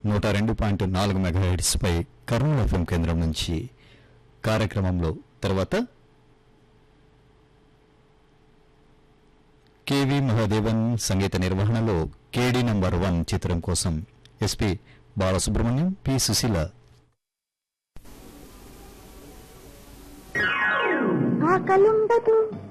102.4 megahertz పై Kurnool FM కేంద్రం నుంచి కార్యక్రమంలో తర్వాత కెవి మహాదేవన్ సంగీత నిర్వహణలో కేడీ నంబర్ 1 చిత్రం కోసం ఎస్పి బాలసుబ్రహ్మణ్యం పి సుశీల. ఆకలుండదు